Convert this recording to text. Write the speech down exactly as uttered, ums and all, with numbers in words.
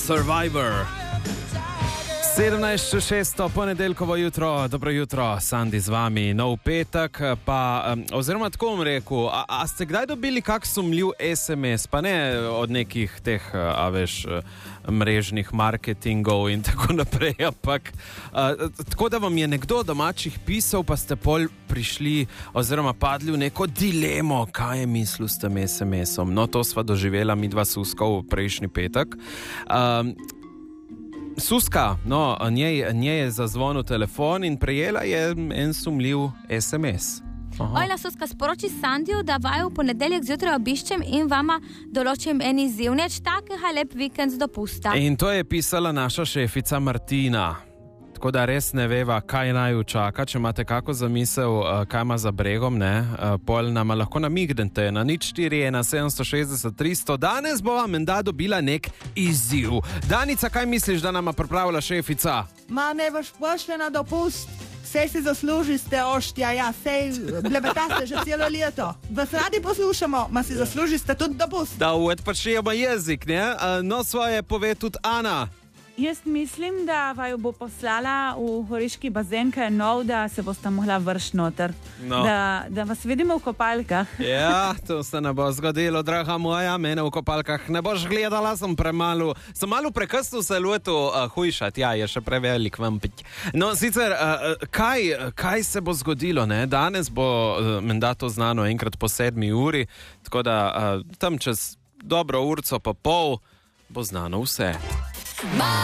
Survivor. sedemnajst šest, ponedeljkovo jutro, dobro jutro, Sandi z vami, nov petek, pa, oziroma tako bom rekel, a, a ste kdaj dobili kak sumljiv es em es, pa ne od nekih teh, a veš, mrežnih marketingov in tako naprej, ampak a, tako da vam je nekdo domačih pisal, pa ste pol prišli oziroma padli v neko dilemo, kaj je mislil s tem es em esom. No, to sva doživela midva Suskov prejšnji petek. A, Suska, no, njej, njej je zazvonil telefon in prejela je en sumljiv es em es. Ojla, Suska, sporoči Sandiju, da vaju v ponedeljek zjutraj obiščem in vama določim en izzivneč takega lep vikend z dopusta. In to je pisala naša šefica Martina. Tako da res ne veva, kaj naj čaka. Če imate kako zamisel, kaj ima za bregom, ne, pol nama lahko namignete na nič štiri ena sedem šest šest tristo. Danes bova menda dobila nek izziv. Danica, kaj misliš, da nama pripravila šefica? Ma ne boš pošle na dopust. Sej si zaslužiste, oštja, ja, sej blebetaste že celo leto. Vas radi poslušamo, ma si zaslužiste tudi dopust. Da odpačujemo jezik, ne? No, svoje pove tudi Ana. Jaz mislim, da vaju bo poslala v horiški bazen, kaj je nov, da se boste mogla vršiti noter. No. Da, da vas vidimo v kopalkah. Ja, to se ne bo zgodilo, draga moja, mene v kopalkah ne boš gledala, sem premalo, sem malo prekasno se luetu uh, hujšati, ja, je še prevelik vam piti. No, sicer, uh, kaj, kaj se bo zgodilo, ne? Danes bo uh, menda to znano enkrat po sedmi uri, tako da uh, tam čez dobro urco pa pol bo znano vse.